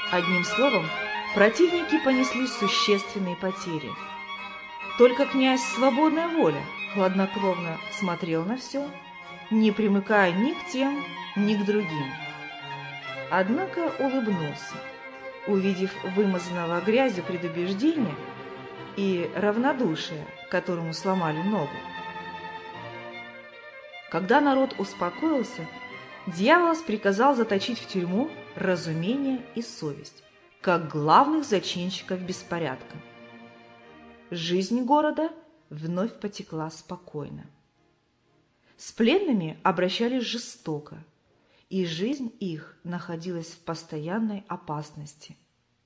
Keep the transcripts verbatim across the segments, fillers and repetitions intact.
Одним словом, противники понесли существенные потери. Только князь Свободная Воля хладнокровно смотрел на все, не примыкая ни к тем, ни к другим. Однако улыбнулся, увидев вымазанного грязью предубеждения и равнодушие, которому сломали ногу. Когда народ успокоился, Дьяволос приказал заточить в тюрьму разумение и совесть, как главных зачинщиков беспорядка. Жизнь города вновь потекла спокойно. С пленными обращались жестоко, и жизнь их находилась в постоянной опасности.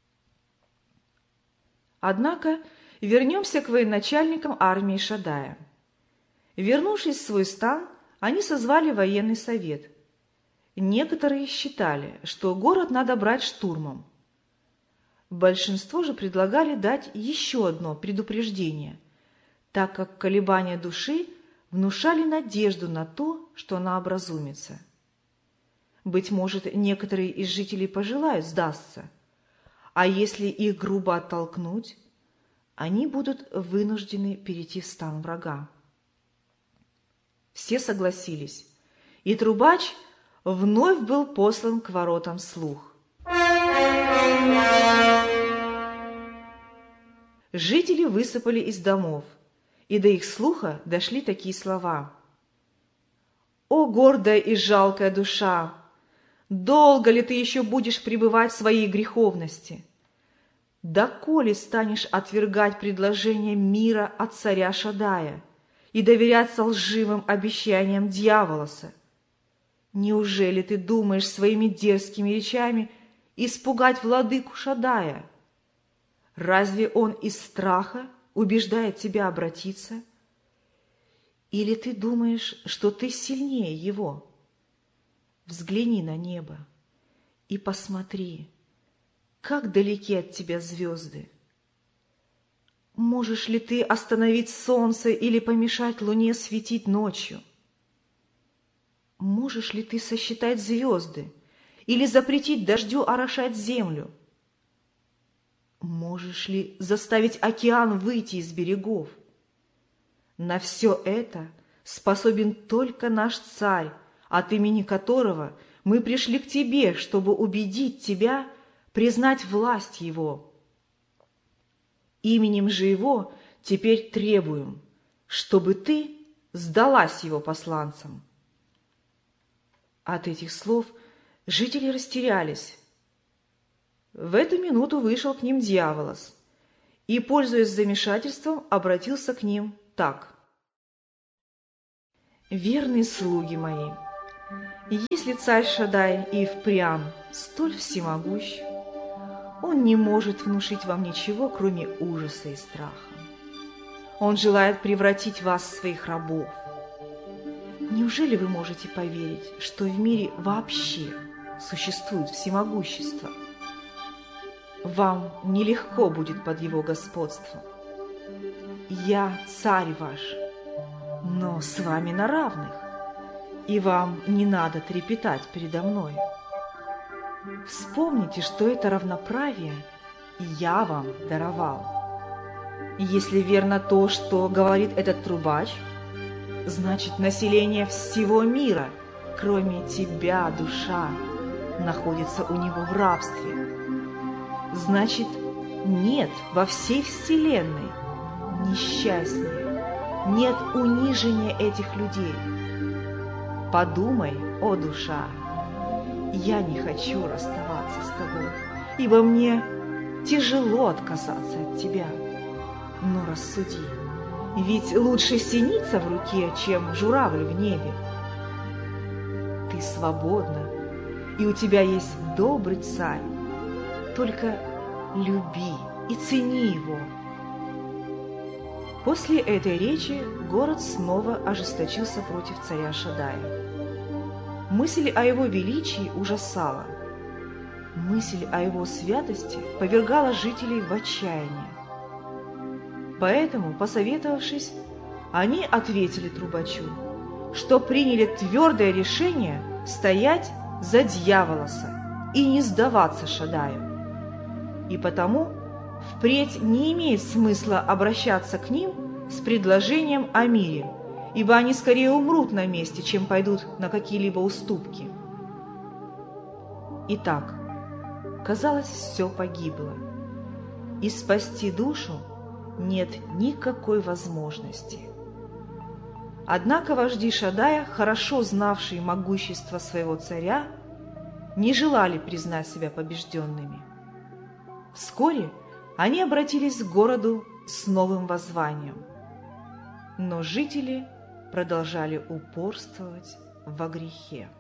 Однако вернемся к военачальникам армии Шадая. Вернувшись в свой стан, они созвали военный совет. Некоторые считали, что город надо брать штурмом. Большинство же предлагали дать еще одно предупреждение, так как колебания души внушали надежду на то, что она образумится. Быть может, некоторые из жителей пожелают сдаться, а если их грубо оттолкнуть, они будут вынуждены перейти в стан врага. Все согласились, и трубач вновь был послан к воротам слух. Жители высыпали из домов, и до их слуха дошли такие слова: «О, гордая и жалкая душа! Долго ли ты еще будешь пребывать в своей греховности? Доколе станешь отвергать предложение мира от царя Шадая и доверяться лживым обещаниям Дьяволоса? Неужели ты думаешь своими дерзкими речами испугать владыку Шадая? Разве он из страха убеждает тебя обратиться? Или ты думаешь, что ты сильнее его? Взгляни на небо и посмотри, как далеки от тебя звезды. Можешь ли ты остановить солнце или помешать луне светить ночью? Можешь ли ты сосчитать звезды или запретить дождю орошать землю? Можешь ли заставить океан выйти из берегов? На все это способен только наш царь, от имени которого мы пришли к тебе, чтобы убедить тебя признать власть его. Именем же его теперь требуем, чтобы ты сдалась его посланцам». От этих слов жители растерялись. В эту минуту вышел к ним Дьяволос и, пользуясь замешательством, обратился к ним так: «Верные слуги мои, если царь Шадай и впрямь столь всемогущ, он не может внушить вам ничего, кроме ужаса и страха. Он желает превратить вас в своих рабов. Неужели вы можете поверить, что в мире вообще существует всемогущество? Вам нелегко будет под его господством. Я царь ваш, но с вами на равных, и вам не надо трепетать передо мной. Вспомните, что это равноправие я вам даровал. Если верно то, что говорит этот трубач, значит, население всего мира, кроме тебя, душа, находится у него в рабстве. Значит, нет во всей вселенной несчастнее, нет унижения этих людей. Подумай, о душа, я не хочу расставаться с тобой, ибо мне тяжело отказаться от тебя. Но рассуди, ведь лучше синица в руке, чем журавль в небе. Ты свободна, и у тебя есть добрый царь, только люби и цени его». После этой речи город снова ожесточился против царя Шадая. Мысль о его величии ужасала. Мысль о его святости повергала жителей в отчаяние. Поэтому, посоветовавшись, они ответили трубачу, что приняли твердое решение стоять за Дьяволоса и не сдаваться Шадаю. и потому впредь не имеет смысла обращаться к ним с предложением о мире, ибо они скорее умрут на месте, чем пойдут на какие-либо уступки. Итак, казалось, все погибло, и спасти душу нет никакой возможности. Однако вожди Шадая, хорошо знавшие могущество своего царя, не желали признать себя побежденными. Вскоре они обратились к городу с новым воззванием, но жители продолжали упорствовать во грехе.